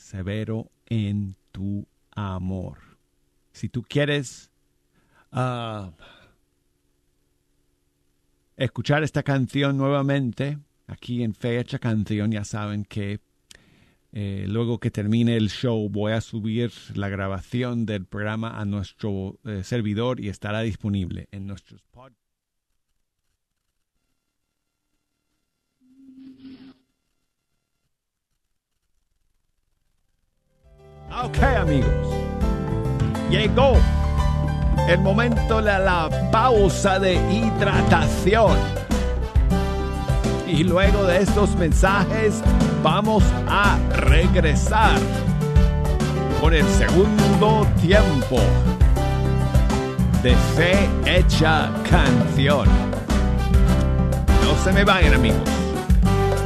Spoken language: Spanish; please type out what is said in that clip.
persevero en tu amor. Si tú quieres escuchar esta canción nuevamente, aquí en Fecha Canción, ya saben que luego que termine el show voy a subir la grabación del programa a nuestro servidor y estará disponible en nuestros podcasts. Ok, amigos, llegó el momento de la pausa de hidratación. Y luego de estos mensajes vamos a regresar con el segundo tiempo de Fe Hecha Canción. No se me vayan, amigos.